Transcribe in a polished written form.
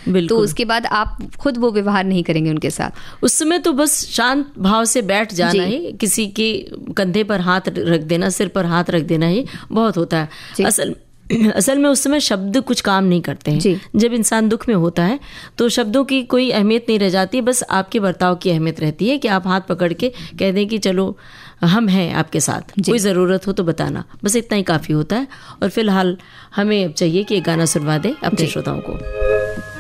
तो उसके बाद आप खुद वो व्यवहार नहीं करेंगे उनके साथ। उस समय तो बस शांत भाव से बैठ जाना ही, किसी के कंधे पर हाथ रख देना, सिर पर हाथ रख देना ही बहुत होता है। असल में उस समय शब्द कुछ काम नहीं करते हैं। जब इंसान दुख में होता है तो शब्दों की कोई अहमियत नहीं रह जाती, बस आपके बर्ताव की अहमियत रहती है कि आप हाथ पकड़ के कह दें कि चलो हम हैं आपके साथ, कोई ज़रूरत हो तो बताना, बस इतना ही काफ़ी होता है। और फिलहाल हमें अब चाहिए कि एक गाना सुनवा दें अपने श्रोताओं को।